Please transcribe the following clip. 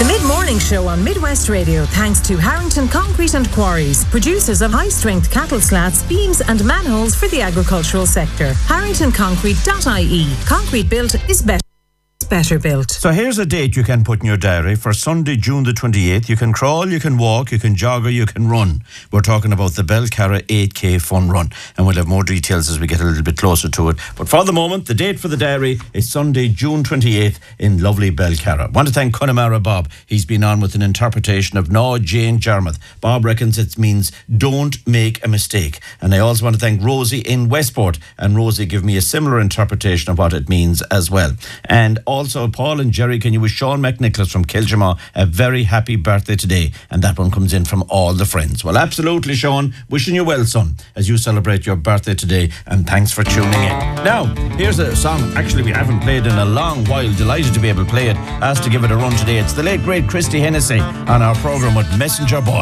The Mid-Morning Show on Midwest Radio, thanks to Harrington Concrete and Quarries, producers of high-strength cattle slats, beams and manholes for the agricultural sector. HarringtonConcrete.ie. Concrete built is better built. So here's a date you can put in your diary for Sunday, June the 28th. You can crawl, you can walk, you can jog, or you can run. We're talking about the Belcarra 8K Fun Run, and we'll have more details as we get a little bit closer to it. But for the moment, the date for the diary is Sunday, June 28th in lovely Belcarra. I want to thank Connemara Bob. He's been on with an interpretation of Ná Jane Jarmuth. Bob reckons it means don't make a mistake. And I also want to thank Rosie in Westport, and Rosie gave me a similar interpretation of what it means as well. And also, Paul and Jerry, can you wish Sean McNicholas from Kilgermaw a very happy birthday today? And that one comes in from all the friends. Well, absolutely, Sean. Wishing you well, son, as you celebrate your birthday today. And thanks for tuning in. Now, here's a song actually we haven't played in a long while. Delighted to be able to play it. Asked to give it a run today. It's the late, great Christy Hennessy on our programme with Messenger Boy.